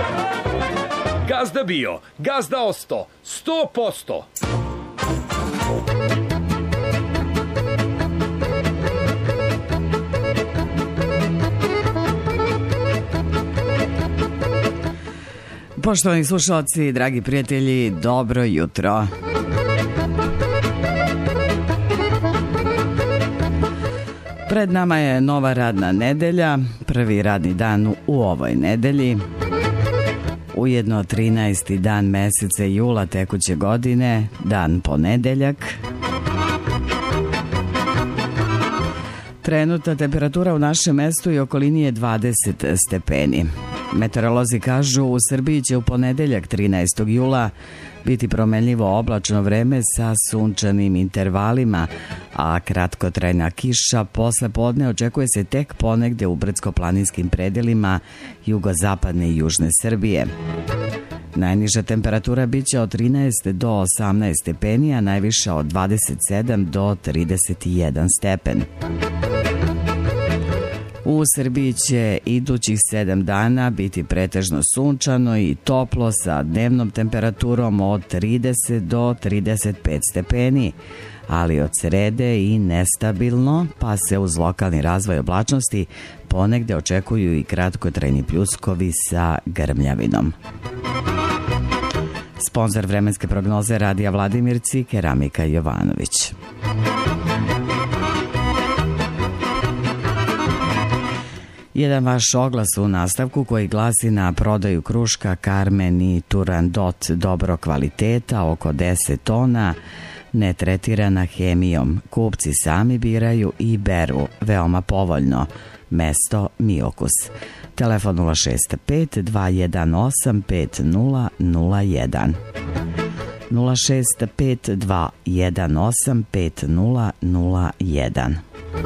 Gazda bio, gazda osto, 100%. Poštovani slušalci, dragi prijatelji, dobro jutro. Pred nama je nova radna nedelja, prvi radni dan u ovoj nedelji. Ujedno 13. dan meseca jula tekuće godine, dan ponedeljak. Trenutna temperatura u našem mestu i okolini je 20 stepeni. Meteorolozi kažu u Srbiji će u ponedeljak 13. jula biti promenljivo oblačno vreme sa sunčanim intervalima, a kratkotrajna kiša posle podne očekuje se tek ponegde u brdsko-planinskim predelima jugozapadne i južne Srbije. Najniža temperatura biće od 13 do 18 stepeni, a najviša od 27 do 31 stepen. U Srbiji će idućih 7 dana biti pretežno sunčano i toplo sa dnevnom temperaturom od 30 do 35 stepeni, ali od srede i nestabilno, pa se uz lokalni razvoj oblačnosti ponegde očekuju i kratkotrajni pljuskovi sa grmljavinom. Sponzor vremenske prognoze Radija Vladimirci, Keramika Jovanović. Jedan vaš oglas u nastavku koji glasi na prodaju kruška Carmen i Turandot dobro kvaliteta, oko 10 tona, ne tretirana hemijom. Kupci sami biraju i beru, veoma povoljno. Mesto Miokus. Telefon 065 218 5001. 065 218 5001.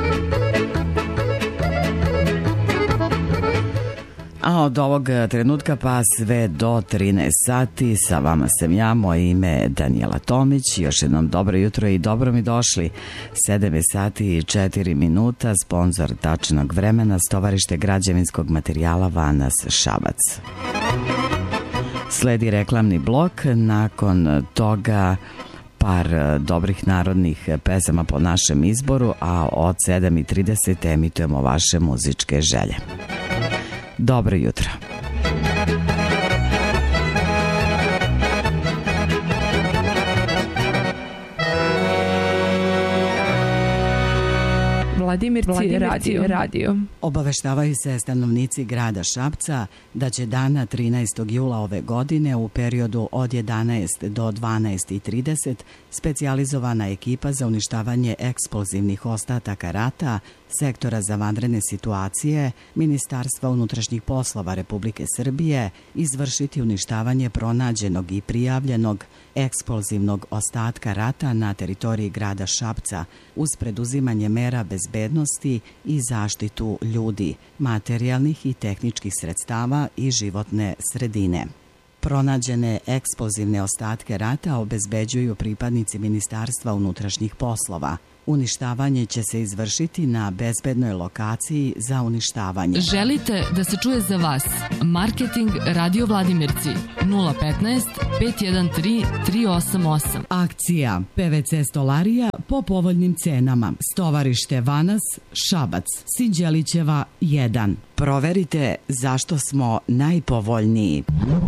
A od ovog trenutka pa sve do 13 sati sa vama sam ja, moje ime je Danijela Tomić. Još jednom dobro jutro i dobro mi došli. 7 sati i 4 minuta, sponzor tačnog vremena, Stovarište građevinskog materijala Vanas Šabac. Sledi reklamni blok, nakon toga par dobrih narodnih pesama po našem izboru, a od 7:30 emitujemo vaše muzičke želje. Dobro jutro. Vladimirci radio. Obaveštavaju se stanovnici grada Šapca da će dana 13. jula ove godine u periodu od 11 do 12:30 specijalizovana ekipa za uništavanje eksplozivnih ostataka rata Sektora za vanredne situacije Ministarstva unutrašnjih poslova Republike Srbije izvršiti uništavanje pronađenog i prijavljenog eksplozivnog ostatka rata na teritoriji grada Šapca uz preduzimanje mera bezbednosti i zaštitu ljudi, materijalnih i tehničkih sredstava i životne sredine. Pronađene eksplozivne ostatke rata obezbeđuju pripadnici Ministarstva unutrašnjih poslova. Uništavanje će se izvršiti na bezbednoj lokaciji za uništavanje. Želite da se čuje za vas? Marketing Radio Vladimirci 015 513 388. Akcija PVC stolarija po povoljnim cenama. Stovarište Vanas Šabac, Sinđelićeva 1. Proverite zašto smo najpovoljniji.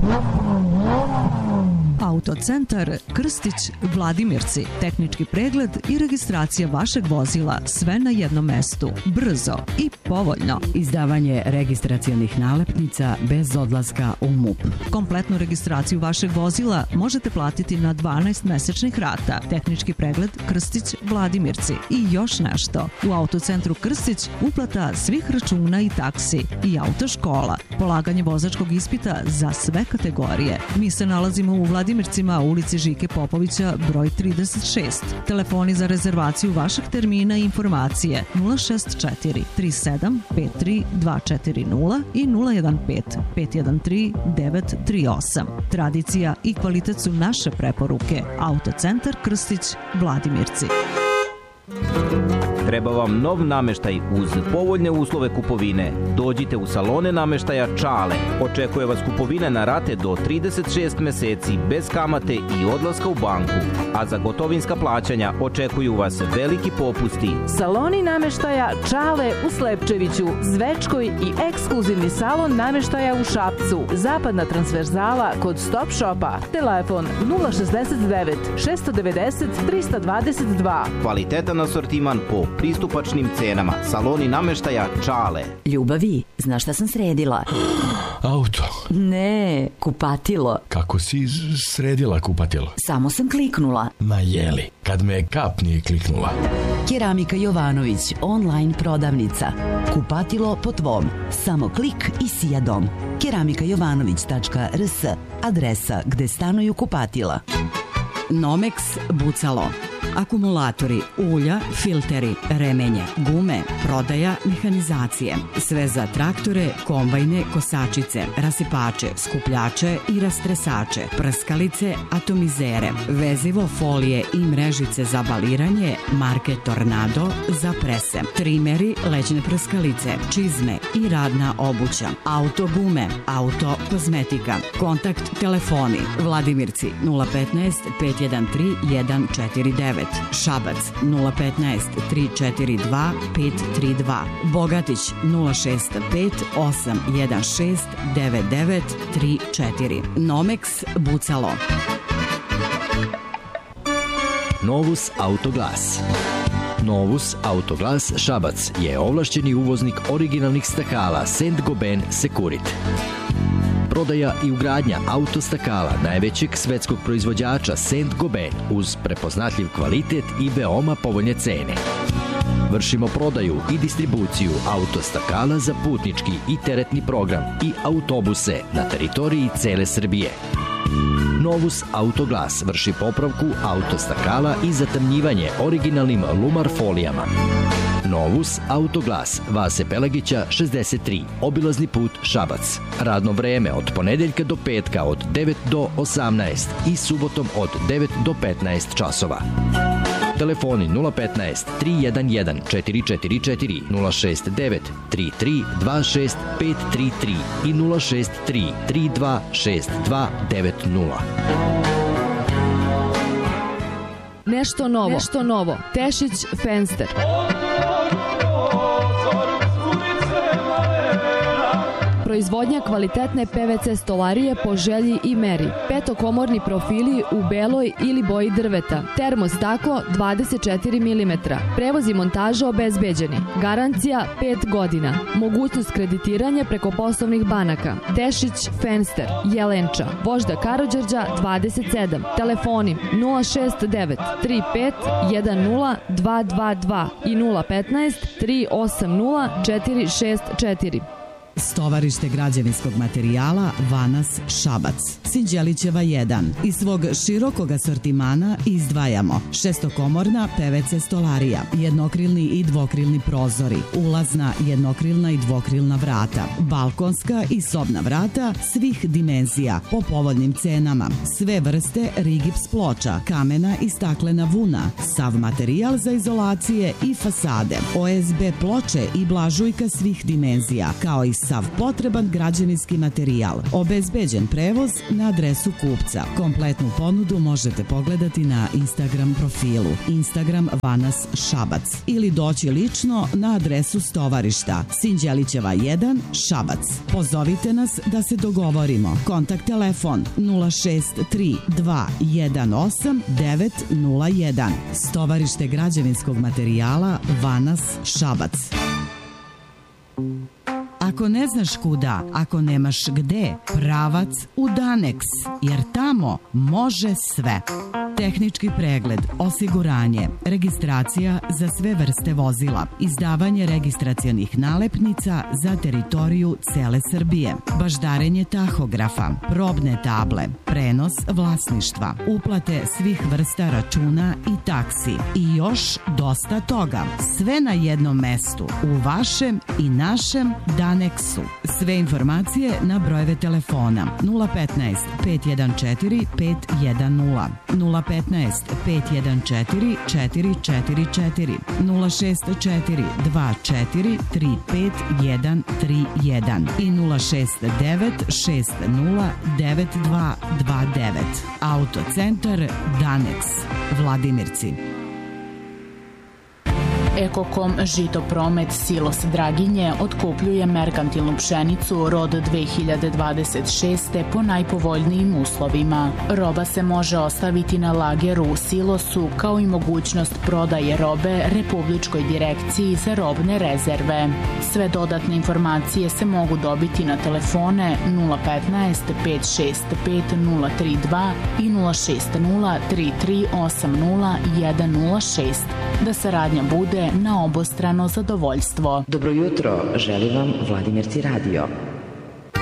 Autocentar Krstić Vladimirci. Tehnički pregled i registracija vašeg vozila, sve na jednom mestu. Brzo i povoljno. Izdavanje registracionih nalepnica bez odlaska u MUP. Kompletnu registraciju vašeg vozila možete platiti na 12 mesečnih rata. Tehnički pregled Krstić Vladimirci. I još nešto. U Autocentru Krstić uplata svih računa i taksi i autoškola. Polaganje vozačkog ispita za sve kategorije. Mi se nalazimo u Vladimircima, ulici Žike Popovića, broj 36. Telefoni za rezervaciju vašeg termina i informacije 064 37 53 240 i 015 513 938. Tradicija i kvalitet su naše preporuke. Autocentar Krstić Vladimirci. Treba vam nov nameštaj uz povoljne uslove kupovine. Dođite u salone nameštaja Čale. Očekuje vas kupovina na rate do 36 meseci bez kamate i odlaska u banku. A za gotovinska plaćanja očekuju vas veliki popusti. Saloni nameštaja Čale u Slepčeviću, Zvečkoj i ekskluzivni salon nameštaja u Šapcu. Zapadna transverzala kod Stop Shopa. Telefon 069 690 322. Kvalitetan asortiman po pristupačnim cenama. Saloni nameštaja Čale. Ljubavi, znaš šta sam sredila? Auto. Ne, kupatilo. Kako si sredila kupatilo? Samo sam kliknula. Ma jeli, kad me kap nije kliknula. Keramika Jovanović, online prodavnica. Kupatilo po tvom. Samo klik i sija dom. keramikajovanović.rs, adresa gde stanuju kupatila. Nomex Bucalo. Akumulatori, ulja, filteri, remenje, gume, prodaja, mehanizacije. Sve za traktore, kombajne, kosačice, rasipače, skupljače i rastresače, prskalice, atomizere, vezivo, folije i mrežice za baliranje, marke Tornado za prese, trimeri, lećne prskalice, čizme i radna obuća, auto gume, auto kozmetika. Kontakt telefoni Vladimirci 015 513 149, Šabac 015 342 532, Bogatić 065 816 9934. Nomex Bucalo. Novus Autoglas. Novus Autoglas Šabac je ovlašćeni uvoznik originalnih stakala Saint-Gobain Securit. Prodaja i ugradnja autostakala najvećeg svetskog proizvođača Saint-Gobain uz prepoznatljiv kvalitet i veoma povoljne cene. Vršimo prodaju i distribuciju autostakala za putnički i teretni program i autobuse na teritoriji cele Srbije. Novus Autoglas vrši popravku autostakala i zatamnjivanje originalnim Lumar folijama. Novus Autoglas, Vase Pelagića 63, obilazni put Šabac. Radno vreme od ponedeljka do petka od 9 do 18 i subotom od 9 do 15 časova. Telefoni 015 311 444 069 33 26 533 i 063 32 6290. Nešto novo. Tešić Fenster. Proizvodnja kvalitetne PVC stolarije po želji i meri. Petokomorni profili u beloj ili boji drveta. Termostaklo 24 mm. Prevoz i montaža obezbeđeni. Garancija 5 godina. Mogućnost kreditiranja preko poslovnih banaka. Tešić Fenster, Jelenča, Vožda Karađorđa 27. Telefoni 069 35 10 222 i 015 380 464. Stovarište građevinskog materijala Vanas Šabac. Sinđelićeva 1. Iz svog širokog asortimana izdvajamo šestokomorna PVC stolarija, jednokrilni i dvokrilni prozori, ulazna jednokrilna i dvokrilna vrata, balkonska i sobna vrata svih dimenzija po povoljnim cenama, sve vrste rigips ploča, kamena i staklena vuna, sav materijal za izolacije i fasade, OSB ploče i blažujka svih dimenzija, kao i sav potreban građevinski materijal. Obezbeđen prevoz na adresu kupca. Kompletnu ponudu možete pogledati na Instagram profilu Instagram Vanas Šabac ili doći lično na adresu stovarišta Sinđelićeva 1 Šabac. Pozovite nas da se dogovorimo. Kontakt telefon 063 218 901. Stovarište građevinskog materijala Vanas Šabac. Ako ne znaš kuda, ako nemaš gde, pravac u Danex, jer tamo može sve. Tehnički pregled, osiguranje, registracija za sve vrste vozila, izdavanje registracionih nalepnica za teritoriju cele Srbije, baždarenje tahografa, probne table, prenos vlasništva, uplate svih vrsta računa i taksi i još dosta toga. Sve na jednom mestu, u vašem i našem Danex Danexu. Sve informacije na brojeve telefona 015 514 510, 015 514 444, 064 24 35 131 i 069 60 9229. Autocentar Danex, Vladimirci. Ekokom Žitopromet Silos Draginje otkupljuje merkantilnu pšenicu rod 2026. po najpovoljnijim uslovima. Roba se može ostaviti na lageru u silosu kao i mogućnost prodaje robe Republičkoj direkciji za robne rezerve. Sve dodatne informacije se mogu dobiti na telefone 015 565 032 i 060 3380 106. Da saradnja bude na obostrano zadovoljstvo. Dobro jutro, želi vam Vladimirci radio.